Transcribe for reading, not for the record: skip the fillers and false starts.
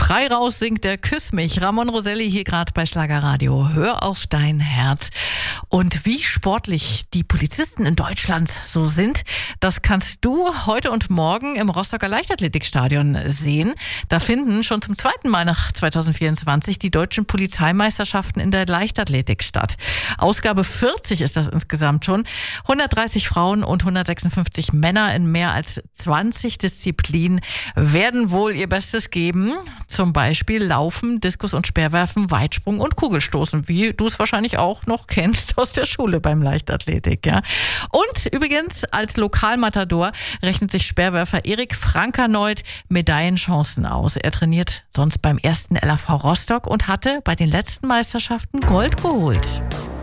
Frei raus singt der Küss mich. Ramon Roselli hier gerade bei Schlagerradio. Hör auf dein Herz. Und wie sportlich die Polizisten in Deutschland so sind, das kannst du heute und morgen im Rostocker Leichtathletikstadion sehen. Da finden schon zum zweiten Mal nach 2024 die deutschen Polizeimeisterschaften in der Leichtathletik statt. Ausgabe 40 ist das insgesamt schon. 130 Frauen und 156 Männer in mehr als 20 Disziplinen werden wohl ihr Bestes geben. Zum Beispiel Laufen, Diskus und Speerwerfen, Weitsprung und Kugelstoßen, wie du es wahrscheinlich auch noch kennst aus der Schule beim Leichtathletik. Ja. Und übrigens als Lokalmatador rechnet sich Speerwerfer Erik Frankerneut Medaillenchancen aus. Er trainiert sonst beim 1. LAV Rostock und hatte bei den letzten Meisterschaften Gold geholt.